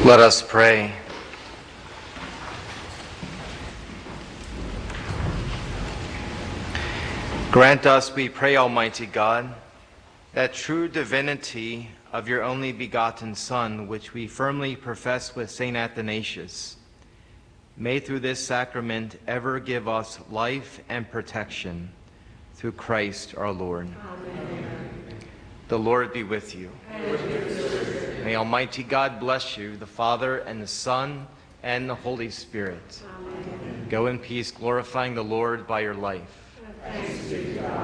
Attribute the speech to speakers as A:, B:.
A: Let us pray. Grant us, we pray, Almighty God, that true divinity of your only begotten Son, which we firmly profess with St. Athanasius, may through this sacrament ever give us life and protection, through Christ our Lord.
B: Amen.
A: The Lord be with you.
B: And with your spirit.
A: May Almighty God bless you, the Father and the Son and the Holy Spirit.
B: Amen.
A: Go in peace, glorifying the Lord by your life.
B: Thanks be to God.